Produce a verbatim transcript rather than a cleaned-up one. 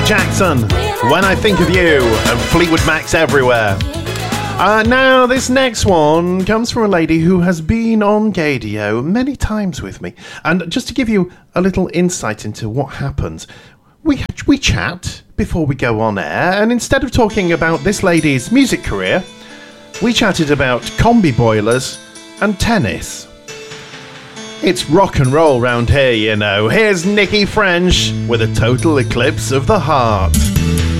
Janet Jackson, When I Think of You, and Fleetwood Mac's Everywhere. Uh, now, this next one comes from a lady who has been on Gaydio many times with me. And just to give you a little insight into what happens, we, we chat before we go on air, and instead of talking about this lady's music career, we chatted about combi boilers and tennis. It's rock and roll round here, you know. Here's Nikki French with a Total Eclipse of the Heart.